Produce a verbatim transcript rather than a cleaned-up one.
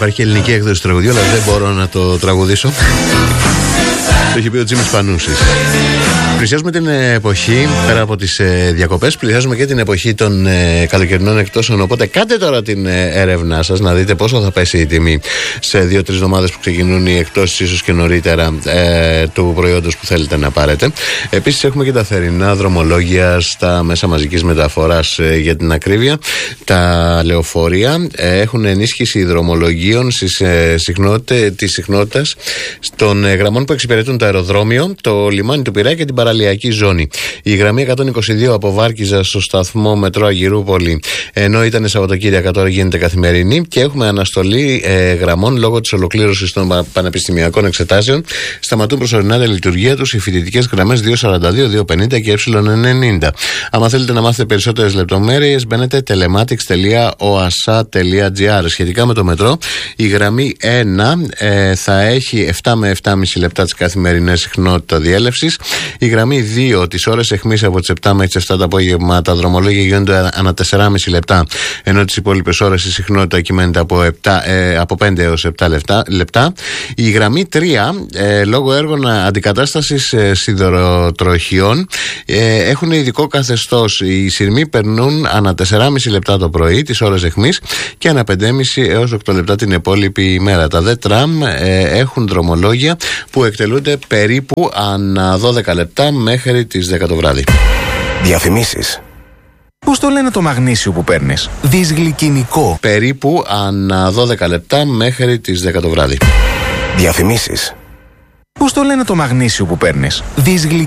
υπάρχει ελληνική έκδοση του τραγουδιού, αλλά δεν μπορώ να το τραγουδήσω. Το έχει πει ο Τζίμις Πανούσης. Πλησιάζουμε την εποχή, πέρα από τις ε, διακοπές, πλησιάζουμε και την εποχή των ε, καλοκαιρινών εκτόσεων. Οπότε κάντε τώρα την ε, έρευνά σας να δείτε πόσο θα πέσει η τιμή σε δύο-τρεις εβδομάδες που ξεκινούν οι εκτόσεις, ίσως και νωρίτερα, ε, του προϊόντος που θέλετε να πάρετε. Επίσης, έχουμε και τα θερινά δρομολόγια στα μέσα μαζικής μεταφοράς, ε, για την ακρίβεια. Τα λεωφορεία ε, έχουν ενίσχυση δρομολογίων στις, ε, συχνότητες, της συχνότητας των ε, γραμμών που εξυπηρετούν το αεροδρόμιο, το λιμάνι του Πειραιά και την παραλιακή ζώνη. Η γραμμή εκατόν είκοσι δύο από Βάρκιζα στο σταθμό μετρό Αγυρούπολη, ενώ ήταν Σαββατοκύριακα, τώρα γίνεται καθημερινή, και έχουμε αναστολή ε, γραμμών λόγω της ολοκλήρωσης των πανεπιστημιακών εξετάσεων. Σταματούν προσωρινά τη λειτουργία τους οι φοιτητικές γραμμές διακόσια σαράντα δύο, διακόσια πενήντα και ε ενενήντα. Αν θέλετε να μάθετε περισσότερες λεπτομέρειες, μπαίνετε telematics τελεία ο α σ α τελεία τζι άρ. Σχετικά με το μετρό, η γραμμή ένα ε, θα έχει επτά με επτά και μισό λεπτά τις καθημερινές συχνότητα διέλευσης. Η γραμμή δύο τις ώρες αιχμής από τις επτά μέχρι τις επτά το απόγευμα τα δρομολόγια γίνονται ανά τέσσερα και μισό λεπτά, ενώ τις υπόλοιπες ώρες η συχνότητα κυμαίνεται από, επτά, ε, από πέντε έως επτά λεπτά. Η γραμμή τρία, ε, λόγω έργων αντικατάστασης ε, σιδηροτροχιών, ε, έχουν ειδικό καθεστώς. Οι σειρμοί περνούν ανά τέσσερα και μισό λεπτά το πρωί τις ώρες αιχμής και ανά πέντε και μισό έως οκτώ λεπτά την υπόλοιπη ημέρα. Τα δε τραμ ε, έχουν δρομολόγια που εκτελούνται περίπου ανά δώδεκα λεπτά μέχρι τις δέκα το βράδυ. Διαφημίσεις. Πώς το λένε το μαγνήσιο που παίρνεις? Δυσγλυκινικό. Περίπου ανά δώδεκα λεπτά μέχρι τις δέκα το βράδυ. Διαφημίσεις. Πώς το λένε το μαγνήσιο που παίρνεις? Δυσγλυκινικό.